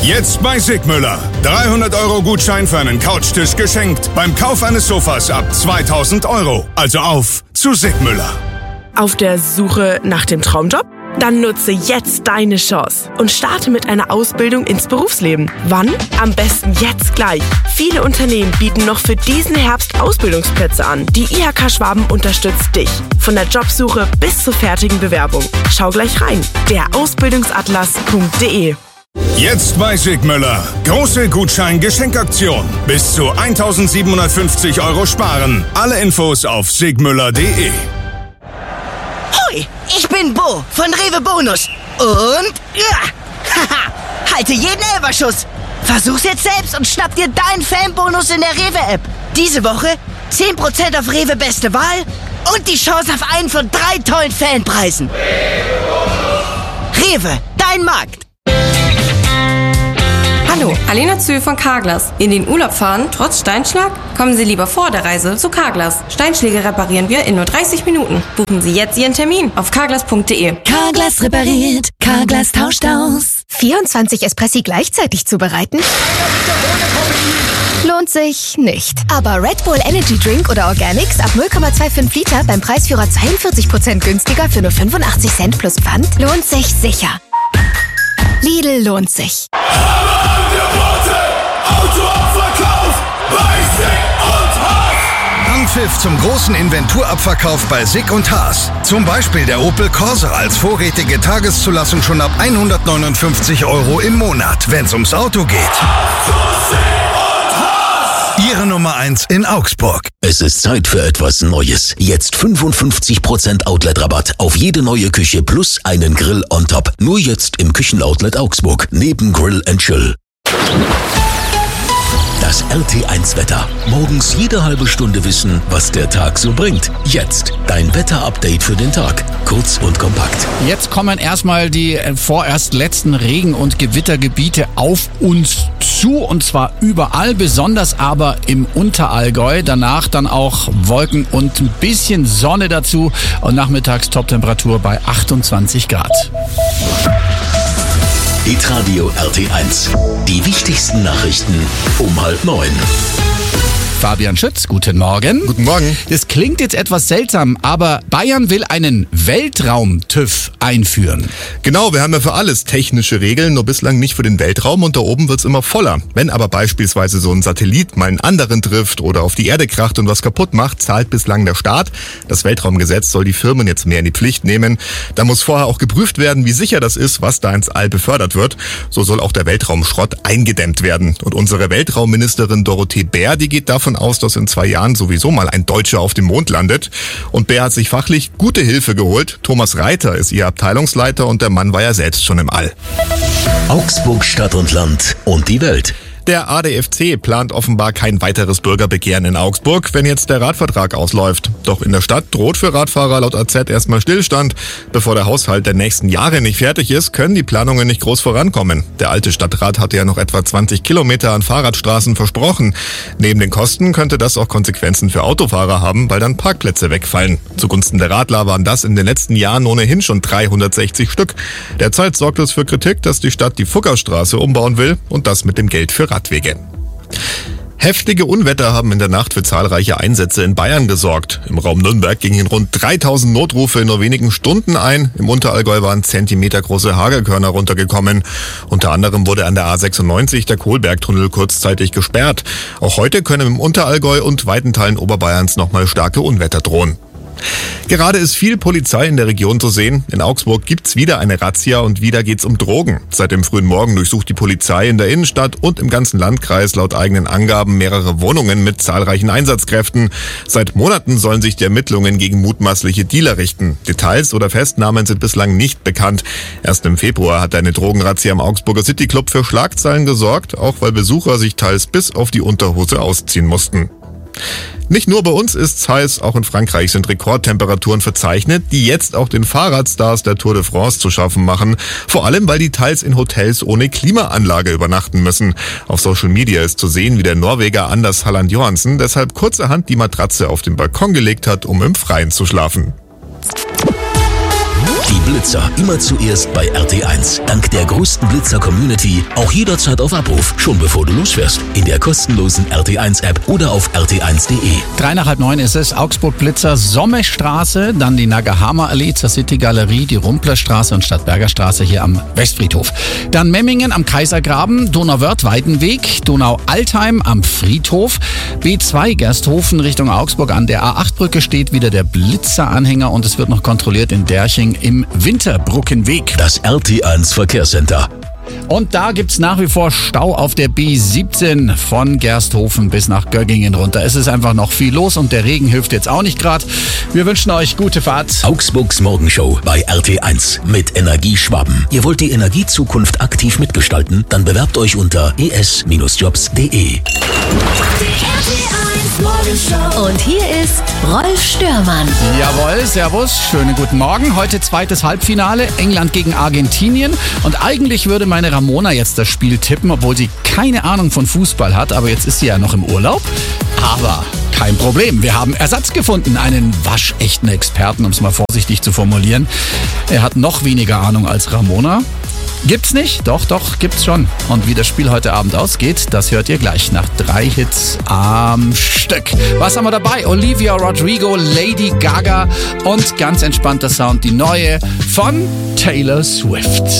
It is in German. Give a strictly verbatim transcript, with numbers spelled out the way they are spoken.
Jetzt bei Sigmüller. dreihundert Euro Gutschein für einen Couchtisch geschenkt. Beim Kauf eines Sofas ab zweitausend Euro. Also auf zu Sigmüller. Auf der Suche nach dem Traumjob? Dann nutze jetzt deine Chance und starte mit einer Ausbildung ins Berufsleben. Wann? Am besten jetzt gleich. Viele Unternehmen bieten noch für diesen Herbst Ausbildungsplätze an. Die I H K Schwaben unterstützt dich. Von der Jobsuche bis zur fertigen Bewerbung. Schau gleich rein. der ausbildungsatlas punkt de. Jetzt bei Sigmüller. Große Gutschein-Geschenkaktion. Bis zu eintausendsiebenhundertfünfzig Euro sparen. Alle Infos auf sigmüller punkt de. Hoi, ich bin Bo von Rewe Bonus. Und ja, haha, halte jeden Elferschuss. Versuch's jetzt selbst und schnapp dir deinen Fanbonus in der Rewe-App. Diese Woche zehn Prozent auf Rewe Beste Wahl und die Chance auf einen von drei tollen Fanpreisen. Rewe, dein Markt. Hallo, Alena Zühl von Carglass. In den Urlaub fahren, trotz Steinschlag? Kommen Sie lieber vor der Reise zu Carglass. Steinschläge reparieren wir in nur dreißig Minuten. Buchen Sie jetzt Ihren Termin auf carglass punkt de. Carglass repariert, Carglass tauscht aus. vierundzwanzig Espressi gleichzeitig zubereiten? Lohnt sich nicht. Aber Red Bull Energy Drink oder Organics ab null Komma fünfundzwanzig Liter beim Preisführer zweiundvierzig Prozent günstiger für nur fünfundachtzig Cent plus Pfand lohnt sich sicher. Lidl lohnt sich. Anpfiff zum großen Inventurabverkauf bei Sig und Haas. Zum Beispiel der Opel Corsa als vorrätige Tageszulassung schon ab hundertneunundfünfzig Euro im Monat, wenn's ums Auto geht. Ihre Nummer eins in Augsburg. Es ist Zeit für etwas Neues. Jetzt fünfundfünfzig Prozent Outlet-Rabatt auf jede neue Küche plus einen Grill on top. Nur jetzt im Küchenoutlet Augsburg, neben Grill and Chill. Das R T eins Wetter. Morgens jede halbe Stunde wissen, was der Tag so bringt. Jetzt dein Wetter-Update für den Tag. Kurz und kompakt. Jetzt kommen erstmal die vorerst letzten Regen- und Gewittergebiete auf uns zu. Und zwar überall, besonders aber im Unterallgäu. Danach dann auch Wolken und ein bisschen Sonne dazu. Und nachmittags Toptemperatur bei achtundzwanzig Grad. Hitradio R T eins. Die wichtigsten Nachrichten um halb neun. Fabian Schütz, guten Morgen. Guten Morgen. Das klingt jetzt etwas seltsam, aber Bayern will einen Weltraum-TÜV einführen. Genau, wir haben ja für alles technische Regeln, nur bislang nicht für den Weltraum und da oben wird's immer voller. Wenn aber beispielsweise so ein Satellit mal einen anderen trifft oder auf die Erde kracht und was kaputt macht, zahlt bislang der Staat. Das Weltraumgesetz soll die Firmen jetzt mehr in die Pflicht nehmen. Da muss vorher auch geprüft werden, wie sicher das ist, was da ins All befördert wird. So soll auch der Weltraumschrott eingedämmt werden. Und unsere Weltraumministerin Dorothee Bär, die geht davon aus, dass in zwei Jahren sowieso mal ein Deutscher auf dem Mond landet. Und Bär hat sich fachlich gute Hilfe geholt. Thomas Reiter ist ihr Abteilungsleiter und der Mann war ja selbst schon im All. Augsburg, Stadt und Land und die Welt. Der A D F C plant offenbar kein weiteres Bürgerbegehren in Augsburg, wenn jetzt der Radvertrag ausläuft. Doch in der Stadt droht für Radfahrer laut A Z erstmal Stillstand. Bevor der Haushalt der nächsten Jahre nicht fertig ist, können die Planungen nicht groß vorankommen. Der alte Stadtrat hatte ja noch etwa zwanzig Kilometer an Fahrradstraßen versprochen. Neben den Kosten könnte das auch Konsequenzen für Autofahrer haben, weil dann Parkplätze wegfallen. Zugunsten der Radler waren das in den letzten Jahren ohnehin schon dreihundertsechzig Stück. Derzeit sorgt es für Kritik, dass die Stadt die Fuggerstraße umbauen will und das mit dem Geld für Radfahrer. Radwege. Heftige Unwetter haben in der Nacht für zahlreiche Einsätze in Bayern gesorgt. Im Raum Nürnberg gingen rund dreitausend Notrufe in nur wenigen Stunden ein. Im Unterallgäu waren zentimetergroße Hagelkörner runtergekommen. Unter anderem wurde an der A sechsundneunzig der Kohlbergtunnel kurzzeitig gesperrt. Auch heute können im Unterallgäu und weiten Teilen Oberbayerns nochmal starke Unwetter drohen. Gerade ist viel Polizei in der Region zu sehen. In Augsburg gibt's wieder eine Razzia und wieder geht's um Drogen. Seit dem frühen Morgen durchsucht die Polizei in der Innenstadt und im ganzen Landkreis laut eigenen Angaben mehrere Wohnungen mit zahlreichen Einsatzkräften. Seit Monaten sollen sich die Ermittlungen gegen mutmaßliche Dealer richten. Details oder Festnahmen sind bislang nicht bekannt. Erst im Februar hat eine Drogenrazzia am Augsburger Cityclub für Schlagzeilen gesorgt, auch weil Besucher sich teils bis auf die Unterhose ausziehen mussten. Nicht nur bei uns ist's heiß, auch in Frankreich sind Rekordtemperaturen verzeichnet, die jetzt auch den Fahrradstars der Tour de France zu schaffen machen. Vor allem, weil die teils in Hotels ohne Klimaanlage übernachten müssen. Auf Social Media ist zu sehen, wie der Norweger Anders Halland Johansen deshalb kurzerhand die Matratze auf den Balkon gelegt hat, um im Freien zu schlafen. Die Blitzer immer zuerst bei R T eins. Dank der größten Blitzer-Community auch jederzeit auf Abruf, schon bevor du losfährst. In der kostenlosen R T eins App oder auf R T eins Punkt de. Drei nach halb neun ist es. Augsburg Blitzer, Sommestraße, dann die Nagahama Allee zur City Galerie, die Rumplerstraße und Stadtberger Straße hier am Westfriedhof. Dann Memmingen am Kaisergraben, Donauwörth Weidenweg, Donau-Altheim am Friedhof, B zwei Gersthofen Richtung Augsburg an der A acht Brücke steht wieder der Blitzer-Anhänger und es wird noch kontrolliert in Derching im Winterbrückenweg. Das R T eins Verkehrscenter. Und da gibt's nach wie vor Stau auf der B siebzehn von Gersthofen bis nach Göggingen runter. Es ist einfach noch viel los und der Regen hilft jetzt auch nicht gerade. Wir wünschen euch gute Fahrt. Augsburgs Morgenshow bei R T eins mit Energieschwaben. Ihr wollt die Energiezukunft aktiv mitgestalten? Dann bewerbt euch unter e s Jobs punkt de. Und hier ist Rolf Störmann. Jawohl, servus, schönen guten Morgen. Heute zweites Halbfinale, England gegen Argentinien. Und eigentlich würde meine Ramona jetzt das Spiel tippen, obwohl sie keine Ahnung von Fußball hat. Aber jetzt ist sie ja noch im Urlaub. Aber kein Problem, wir haben Ersatz gefunden. Einen waschechten Experten, um es mal vorsichtig zu formulieren. Er hat noch weniger Ahnung als Ramona. Gibt's nicht? Doch, doch, gibt's schon. Und wie das Spiel heute Abend ausgeht, das hört ihr gleich nach drei Hits am Stück. Was haben wir dabei? Olivia Rodrigo, Lady Gaga und ganz entspannter Sound, die neue von Taylor Swift.